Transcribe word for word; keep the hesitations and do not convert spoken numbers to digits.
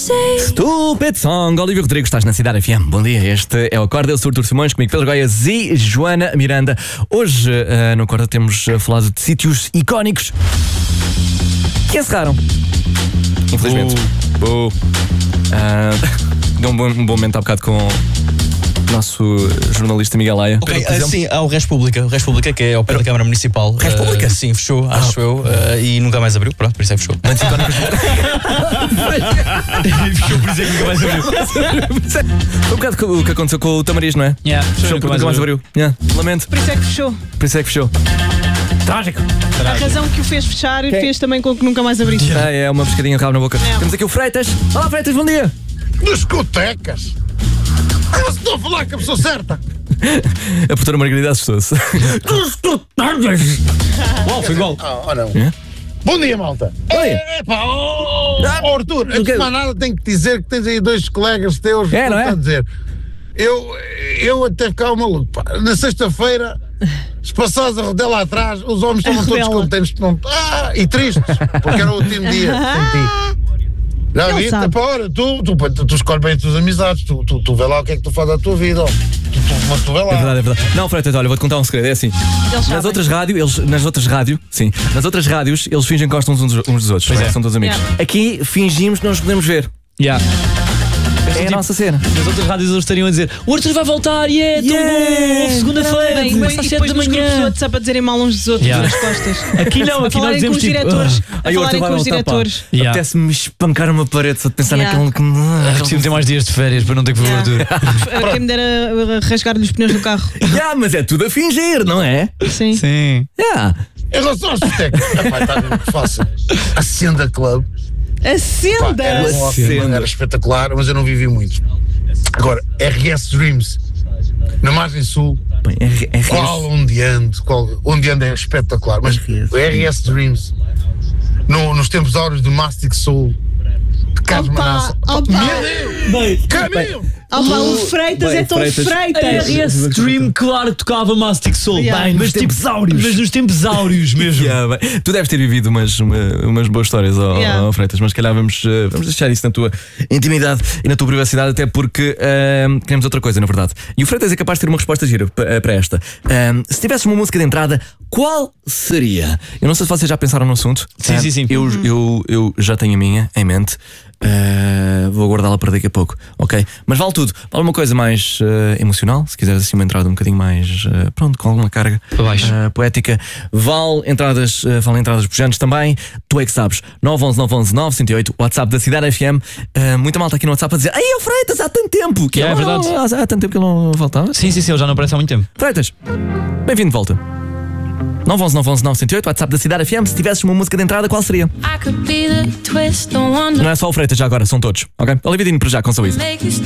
Stupid Song, Olivia Rodrigo, estás na Cidade F M. Bom dia, este é o Acorda, eu sou o Artur Simões, comigo Pedro Goiás e Joana Miranda. Hoje uh, no Acorda temos uh, falado de sítios icónicos que encerraram, infelizmente. Uh, uh, deu um bom, um bom momento há bocado com o nosso jornalista Miguel Laia. Ok, uh, sim, há o República, o República, que é ao pé da Câmara Municipal. República? Uh, sim, fechou, ah, acho eu, uh, e nunca mais abriu, pronto, por isso é que fechou. Antes icónicos. Fechou, por isso é que nunca mais abriu. Foi um bocado o que aconteceu com o Tamariz, não é? Yeah, fechou porque nunca mais abriu. Yeah, lamento. Por isso é que fechou. Por isso é que fechou. Trágico. A razão que o fez fechar Quem? fez também com que nunca mais abrisse. Ah, é uma pescadinha de rabo na boca. É. Temos aqui o Freitas. Olá, Freitas, bom dia. Discotecas. Eu estou a falar com a pessoa certa. A doutora Margarida assustou-se. Discotecas. Uau, foi igual. Ah, oh, não. É? Bom dia, malta. Oi. É, pá, oh, oh, Artur, antes de mais nada tenho que dizer que tens aí dois colegas teus. É, não é? A dizer. Eu, eu até ficava maluco. Pá. Na sexta-feira, se passares a rodela atrás, os homens estavam todos contentes. Não, ah, e tristes, porque era o último dia sem ti. Já Ele vi? sabe. Pá, ora, tu, tu, tu, tu escolhes bem as tuas amizades, tu, tu, tu vê lá o que é que tu fazes da tua vida. Ó. Tu, tu, tu vê lá. É verdade, é verdade. Não, Freitas, olha, vou-te contar um segredo. É assim. Eles Nas sabem. outras rádios, eles, nas outras rádios, sim, nas outras rádios, eles fingem que gostam uns dos, uns dos outros. Pois não é. São todos amigos. Yeah. Aqui fingimos que não nos podemos ver. Yeah. É a nossa cena. Nas outras rádios eles estariam a dizer: o Arthur vai voltar, e yeah, é tão Yeah. bom, segunda-feira, Bem, começa e às sete depois da nos grupos do manhã. WhatsApp a dizerem mal uns dos outros Yeah. nas costas. Aqui não, A aqui nós falarem com dizemos os tipo. diretores. ah, A Aí o falarem Arthur vai com os voltar, pá. diretores. Yeah. Apetece-me espancar uma parede só de pensar Yeah. naquele que. ah, Preciso ter mais dias de férias para não ter que ver o Yeah. Arthur. Quem me dera rasgar-lhe os pneus do carro. Yeah, mas é tudo a fingir, não é? Sim. Sim. Yeah. Em relação aos discotecas, está muito fácil. A Senda Club. Pá, Acenda! era, um ótimo, era espetacular, mas eu não vivi muito. Agora, R S Dreams, na margem sul, Bem, R- R S. qual onde ando, qual, onde ando é espetacular, mas R S. o R S Dreams, no, nos tempos áureos do Mastic Soul, de Carlos Opa, Manassa. opa. Meu Deus! Caminho! Opa, o Freitas Bem, é tão Freitas. Freitas. R S Stream, claro que tocava Mastic Soul. Yeah. Bem, Nos mas tempos tipo, áureos. Mas nos tempos áureos mesmo. Yeah, bem. Tu deves ter vivido umas, uma- umas boas histórias, ó, Yeah. ó, Freitas, mas se calhar vamos, eh, vamos deixar isso na tua intimidade e na tua privacidade, até porque ahm, queremos outra coisa, na verdade. E o Freitas é capaz de ter uma resposta gira p- eh, para esta. Ahm, se tivesse uma música de entrada, qual seria? Eu não sei se vocês já pensaram no assunto. Sim, Ahm, sim, sim. Eu, eu, eu já tenho a minha em mente. Ah, vou guardá-la para daqui a pouco, ok? Mas vale tudo. Vale uma coisa mais ah, emocional, se quiseres assim uma entrada um bocadinho mais, ah, pronto, com alguma carga Para baixo. ah, poética. Vale entradas, ah, vale entradas pujantes também. Tu é que sabes. nove um um nove um um nove zero oito, WhatsApp da Cidade F M. Ah, muita malta aqui no WhatsApp a dizer: Ei, o Freitas, há tanto tempo que Yeah, ele é não- verdade. há, há tanto tempo que ele não voltava. Sim, sim, sim, ele já não aparece há muito tempo. Freitas, bem-vindo de volta. nove um um nove um nove zero oito, WhatsApp da Cidade F M. Se tivesses uma música de entrada, qual seria? I could be the twist, the one Não é só o Freitas já agora, são todos, ok? Olivia Dino para já com Sorriso. to make you